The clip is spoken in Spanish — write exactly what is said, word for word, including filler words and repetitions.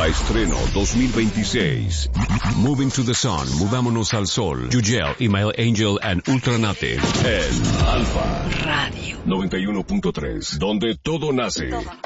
Estreno dos mil veintiséis. Moving to the Sun, Movámonos al Sol. Yugel, Email Angel and Ultranate. En Alfa Radio noventa y uno punto tres, donde todo nace.